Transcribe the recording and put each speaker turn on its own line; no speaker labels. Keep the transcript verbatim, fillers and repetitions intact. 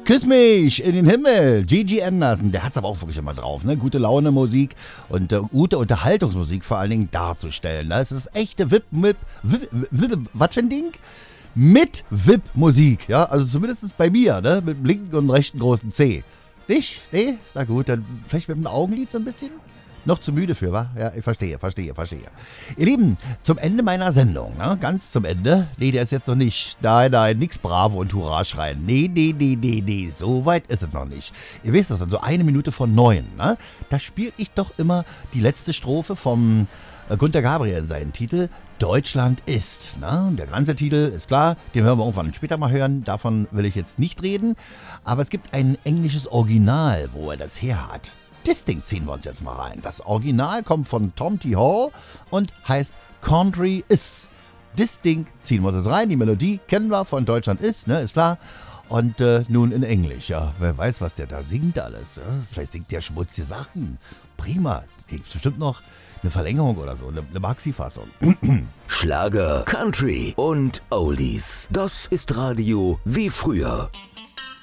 Küss mich in den Himmel. Gigi Anderson, der hat's aber auch wirklich immer drauf, ne? Gute Laune Musik und äh, gute Unterhaltungsmusik vor allen Dingen darzustellen. Das ist echte Wip, Wip, Wip, Wip, was für ein Ding? Mit Wip-Musik, ja? Also zumindest bei mir, ne? Mit dem linken und rechten großen C. Nicht? Nee? Na gut, dann vielleicht mit dem Augenlid so ein bisschen? Noch zu müde für, wa? Ja, ich verstehe, verstehe, verstehe. Ihr Lieben, zum Ende meiner Sendung, ne? Ganz zum Ende. Nee, der ist jetzt noch nicht. Nein, nein, nix Bravo und Hurra schreien. Nee, nee, nee, nee, nee, so weit ist es noch nicht. Ihr wisst das, dann so eine Minute von neun, ne? Da spiele ich doch immer die letzte Strophe vom äh, Gunter Gabriel in seinen Titel Deutschland ist. Ne? Der ganze Titel ist klar, den hören wir irgendwann später mal hören. Davon will ich jetzt nicht reden. Aber es gibt ein englisches Original, wo er das her hat. Das Ding ziehen wir uns jetzt mal rein. Das Original kommt von Tom T. Hall und heißt Country Is. Das Ding ziehen wir uns jetzt rein. Die Melodie kennen wir von Deutschland ist, ne, ist klar. Und äh, nun in Englisch. Ja, wer weiß, was der da singt alles. Ja? Vielleicht singt der schmutzige Sachen. Prima. Gibt es bestimmt noch eine Verlängerung oder so, eine, eine Maxi-Fassung.
Schlager, Country und Oldies. Das ist Radio wie früher.